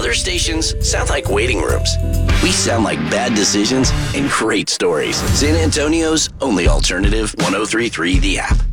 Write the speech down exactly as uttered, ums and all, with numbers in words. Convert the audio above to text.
Other stations sound like waiting rooms. We sound like bad decisions and great stories. San Antonio's only alternative, one oh three point three The App.